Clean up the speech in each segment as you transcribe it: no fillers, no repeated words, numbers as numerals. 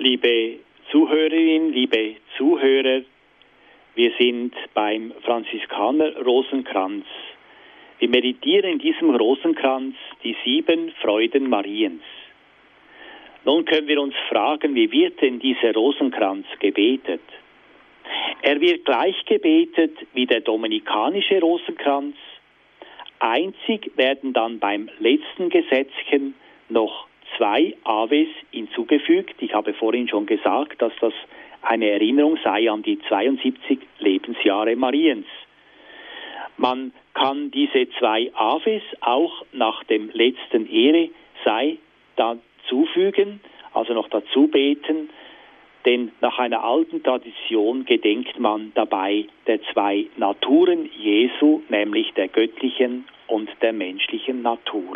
Liebe Zuhörerinnen, liebe Zuhörer, wir sind beim Franziskaner Rosenkranz. Wir meditieren in diesem Rosenkranz die 7 Freuden Mariens. Nun können wir uns fragen, wie wird denn dieser Rosenkranz gebetet? Er wird gleich gebetet wie der dominikanische Rosenkranz. Einzig werden dann beim letzten Gesetzchen noch 2 Aves hinzugefügt. Ich habe vorhin schon gesagt, dass das eine Erinnerung sei an die 72 Lebensjahre Mariens. Man kann diese 2 Aves auch nach dem letzten Ehre sei dazufügen, also noch dazu beten, denn nach einer alten Tradition gedenkt man dabei der 2 Naturen Jesu, nämlich der göttlichen und der menschlichen Natur.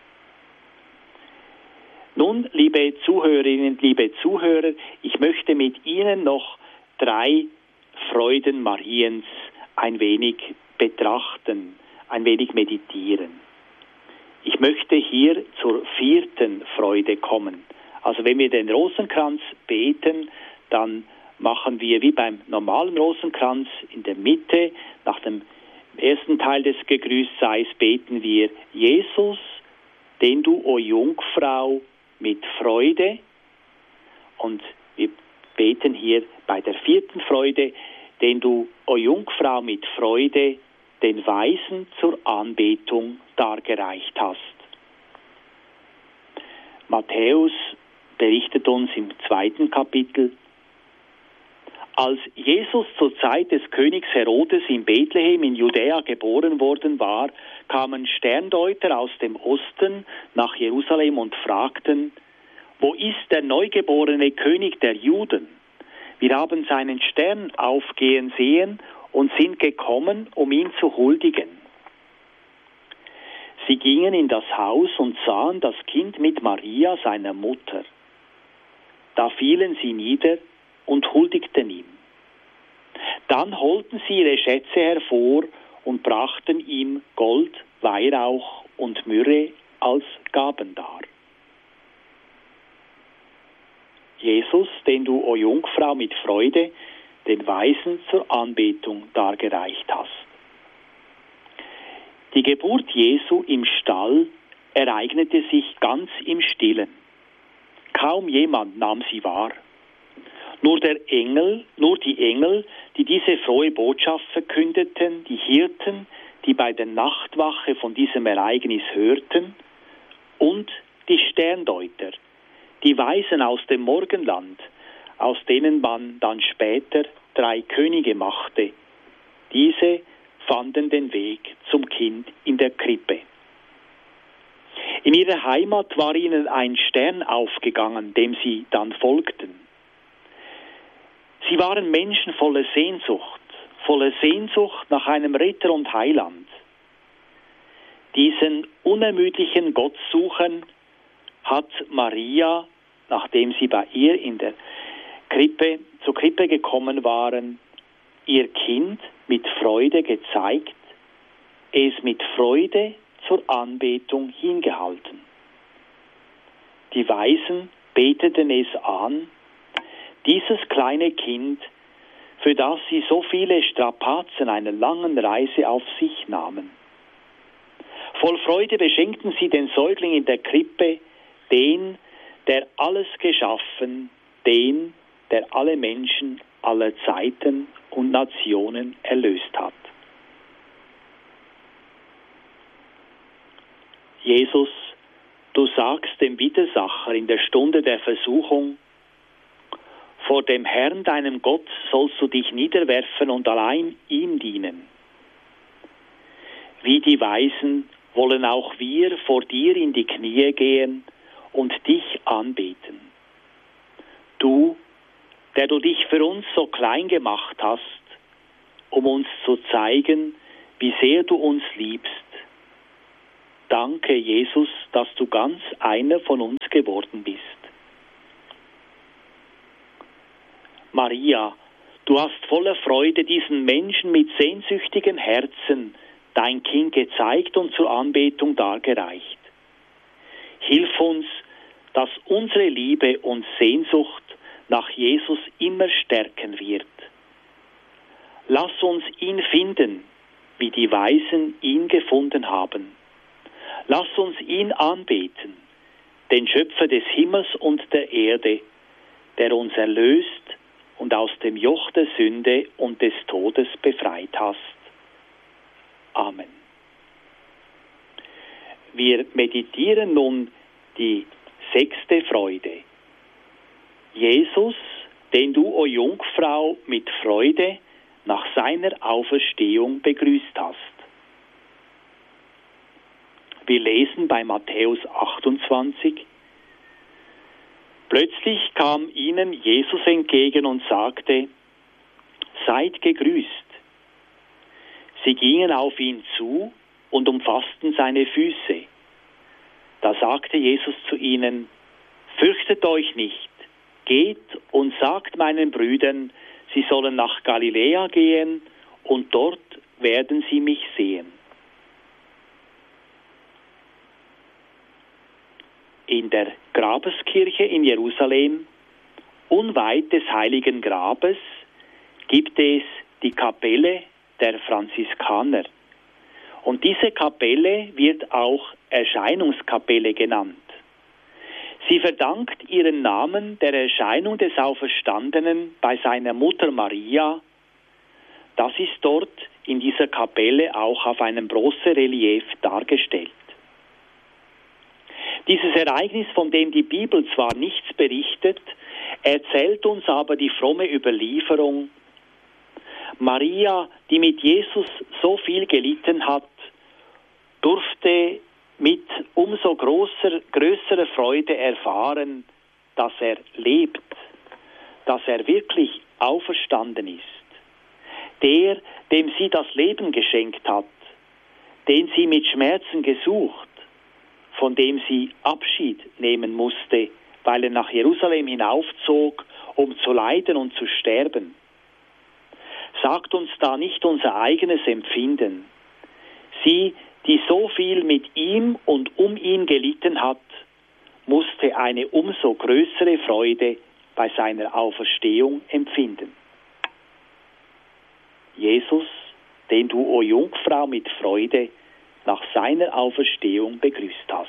Nun, liebe Zuhörerinnen, liebe Zuhörer, ich möchte mit Ihnen noch 3 Freuden Mariens ein wenig betrachten, ein wenig meditieren. Ich möchte hier zur 4. Freude kommen. Also wenn wir den Rosenkranz beten, dann machen wir wie beim normalen Rosenkranz in der Mitte, nach dem ersten Teil des Gegrüßtseins beten wir: Jesus, den du, o Jungfrau, mit Freude, und wir beten hier bei der 4. Freude, den du, o Jungfrau, mit Freude den Weisen zur Anbetung dargereicht hast. Matthäus berichtet uns im 2. Kapitel: Als Jesus zur Zeit des Königs Herodes in Bethlehem in Judäa geboren worden war, kamen Sterndeuter aus dem Osten nach Jerusalem und fragten: Wo ist der neugeborene König der Juden? Wir haben seinen Stern aufgehen sehen und sind gekommen, um ihn zu huldigen. Sie gingen in das Haus und sahen das Kind mit Maria, seiner Mutter. Da fielen sie nieder und huldigten ihm. Dann holten sie ihre Schätze hervor und brachten ihm Gold, Weihrauch und Myrrhe als Gaben dar. Jesus, den du, o Jungfrau, mit Freude den Weisen zur Anbetung dargereicht hast. Die Geburt Jesu im Stall ereignete sich ganz im Stillen. Kaum jemand nahm sie wahr. Nur die Engel, die diese frohe Botschaft verkündeten, die Hirten, die bei der Nachtwache von diesem Ereignis hörten, und die Sterndeuter, die Weisen aus dem Morgenland, aus denen man dann später 3 Könige machte. Diese fanden den Weg zum Kind in der Krippe. In ihrer Heimat war ihnen ein Stern aufgegangen, dem sie dann folgten. Sie waren Menschen voller Sehnsucht nach einem Retter und Heiland. Diesen unermüdlichen Gottsuchern hat Maria, nachdem sie bei ihr in der zur Krippe gekommen waren, ihr Kind mit Freude gezeigt, es mit Freude zur Anbetung hingehalten. Die Weisen beteten es an, dieses kleine Kind, für das sie so viele Strapazen einer langen Reise auf sich nahmen. Voll Freude beschenkten sie den Säugling in der Krippe, den, der alles geschaffen, den, der alle Menschen aller Zeiten und Nationen erlöst hat. Jesus, du sagst dem Widersacher in der Stunde der Versuchung: Vor dem Herrn, deinem Gott, sollst du dich niederwerfen und allein ihm dienen. Wie die Weisen wollen auch wir vor dir in die Knie gehen und dich anbeten. Du, der du dich für uns so klein gemacht hast, um uns zu zeigen, wie sehr du uns liebst. Danke, Jesus, dass du ganz einer von uns geworden bist. Maria, du hast voller Freude diesen Menschen mit sehnsüchtigen Herzen dein Kind gezeigt und zur Anbetung dargereicht. Hilf uns, dass unsere Liebe und Sehnsucht nach Jesus immer stärken wird. Lass uns ihn finden, wie die Weisen ihn gefunden haben. Lass uns ihn anbeten, den Schöpfer des Himmels und der Erde, der uns erlöst und aus dem Joch der Sünde und des Todes befreit hast. Amen. Wir meditieren nun die 6. Freude. Jesus, den du, o Jungfrau, mit Freude nach seiner Auferstehung begrüßt hast. Wir lesen bei Matthäus 28. Plötzlich kam ihnen Jesus entgegen und sagte: Seid gegrüßt. Sie gingen auf ihn zu und umfassten seine Füße. Da sagte Jesus zu ihnen: Fürchtet euch nicht, geht und sagt meinen Brüdern, sie sollen nach Galiläa gehen und dort werden sie mich sehen. In der Grabeskirche in Jerusalem, unweit des Heiligen Grabes, gibt es die Kapelle der Franziskaner. Und diese Kapelle wird auch Erscheinungskapelle genannt. Sie verdankt ihren Namen der Erscheinung des Auferstandenen bei seiner Mutter Maria. Das ist dort in dieser Kapelle auch auf einem Bronzerelief dargestellt. Dieses Ereignis, von dem die Bibel zwar nichts berichtet, erzählt uns aber die fromme Überlieferung. Maria, die mit Jesus so viel gelitten hat, durfte mit umso größerer Freude erfahren, dass er lebt, dass er wirklich auferstanden ist. Der, dem sie das Leben geschenkt hat, den sie mit Schmerzen gesucht, von dem sie Abschied nehmen musste, weil er nach Jerusalem hinaufzog, um zu leiden und zu sterben. Sagt uns da nicht unser eigenes Empfinden. Sie, die so viel mit ihm und um ihn gelitten hat, musste eine umso größere Freude bei seiner Auferstehung empfinden. Jesus, den du, o Jungfrau, mit Freude nach seiner Auferstehung begrüßt hast.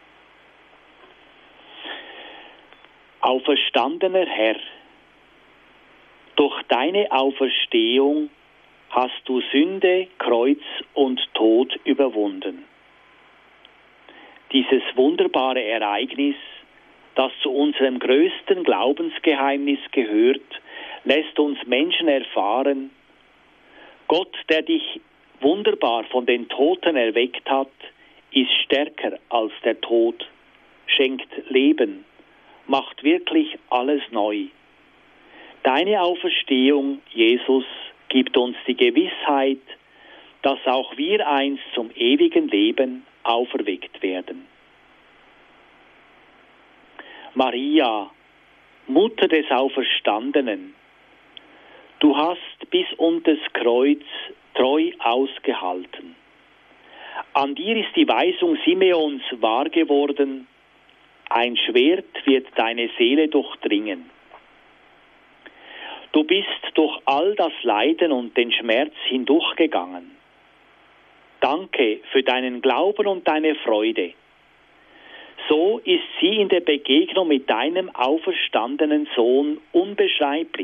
Auferstandener Herr, durch deine Auferstehung hast du Sünde, Kreuz und Tod überwunden. Dieses wunderbare Ereignis, das zu unserem größten Glaubensgeheimnis gehört, lässt uns Menschen erfahren: Gott, der dich wunderbar von den Toten erweckt hat, ist stärker als der Tod, schenkt Leben, macht wirklich alles neu. Deine Auferstehung, Jesus, gibt uns die Gewissheit, dass auch wir einst zum ewigen Leben auferweckt werden. Maria, Mutter des Auferstandenen, du hast bis unters Kreuz treu ausgehalten. An dir ist die Weisung Simeons wahr geworden: Ein Schwert wird deine Seele durchdringen. Du bist durch all das Leiden und den Schmerz hindurchgegangen. Danke für deinen Glauben und deine Freude. So ist sie in der Begegnung mit deinem auferstandenen Sohn unbeschreiblich.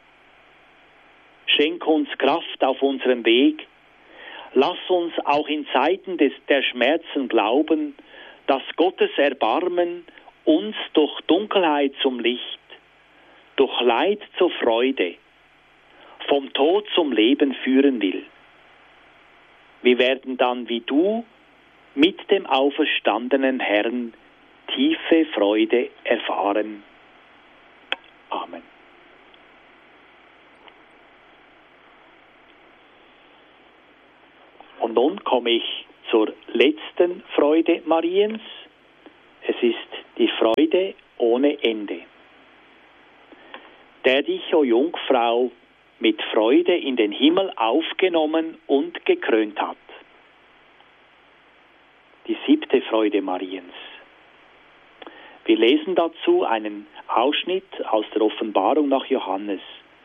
Schenk uns Kraft auf unserem Weg. Lass uns auch in Zeiten der Schmerzen glauben, dass Gottes Erbarmen uns durch Dunkelheit zum Licht, durch Leid zur Freude, vom Tod zum Leben führen will. Wir werden dann wie du mit dem auferstandenen Herrn tiefe Freude erfahren. Amen. Und nun komme ich zur letzten Freude Mariens. Es ist die Freude ohne Ende. Der dich, o Jungfrau, mit Freude in den Himmel aufgenommen und gekrönt hat. Die 7. Freude Mariens. Wir lesen dazu einen Ausschnitt aus der Offenbarung nach Johannes.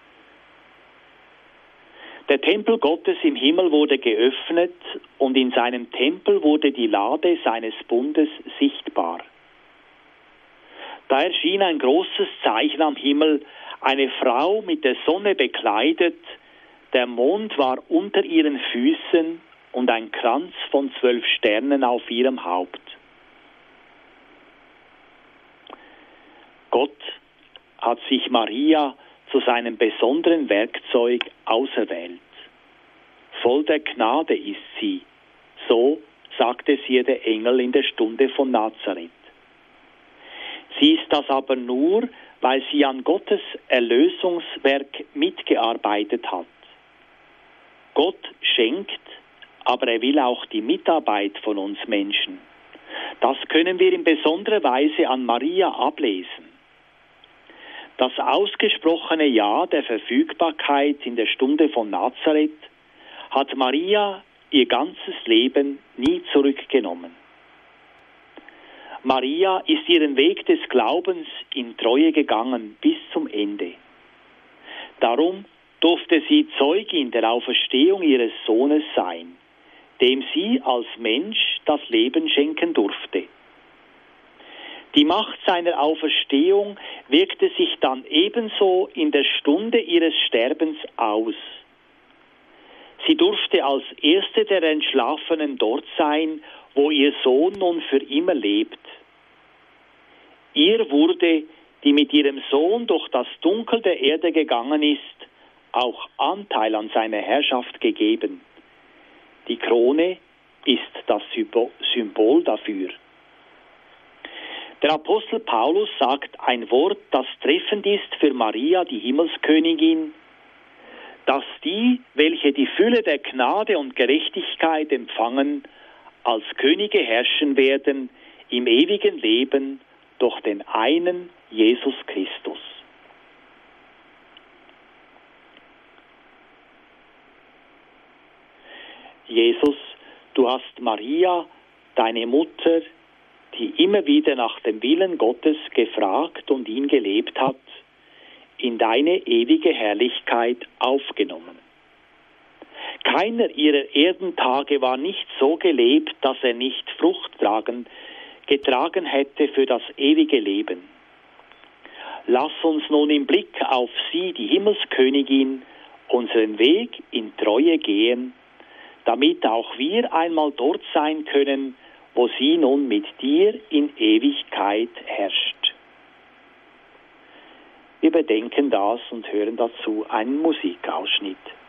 Der Tempel Gottes im Himmel wurde geöffnet und in seinem Tempel wurde die Lade seines Bundes sichtbar. Da erschien ein großes Zeichen am Himmel, eine Frau mit der Sonne bekleidet, der Mond war unter ihren Füßen und ein Kranz von 12 Sternen auf ihrem Haupt. Gott hat sich Maria zu seinem besonderen Werkzeug auserwählt. Voll der Gnade ist sie, so sagte es ihr der Engel in der Stunde von Nazareth. Sie ist das aber nur, weil sie an Gottes Erlösungswerk mitgearbeitet hat. Gott schenkt, aber er will auch die Mitarbeit von uns Menschen. Das können wir in besonderer Weise an Maria ablesen. Das ausgesprochene Ja der Verfügbarkeit in der Stunde von Nazareth hat Maria ihr ganzes Leben nie zurückgenommen. Maria ist ihren Weg des Glaubens in Treue gegangen bis zum Ende. Darum durfte sie Zeugin der Auferstehung ihres Sohnes sein, dem sie als Mensch das Leben schenken durfte. Die Macht seiner Auferstehung wirkte sich dann ebenso in der Stunde ihres Sterbens aus. Sie durfte als erste der Entschlafenen dort sein, wo ihr Sohn nun für immer lebt. Ihr wurde, die mit ihrem Sohn durch das Dunkel der Erde gegangen ist, auch Anteil an seiner Herrschaft gegeben. Die Krone ist das Symbol dafür. Der Apostel Paulus sagt ein Wort, das treffend ist für Maria, die Himmelskönigin, dass die, welche die Fülle der Gnade und Gerechtigkeit empfangen, als Könige herrschen werden im ewigen Leben durch den einen Jesus Christus. Jesus, du hast Maria, deine Mutter, die immer wieder nach dem Willen Gottes gefragt und ihn gelebt hat, in deine ewige Herrlichkeit aufgenommen. Keiner ihrer Erdentage war nicht so gelebt, dass er nicht Frucht getragen hätte für das ewige Leben. Lass uns nun im Blick auf sie, die Himmelskönigin, unseren Weg in Treue gehen, damit auch wir einmal dort sein können, wo sie nun mit dir in Ewigkeit herrscht. Wir bedenken das und hören dazu einen Musikausschnitt.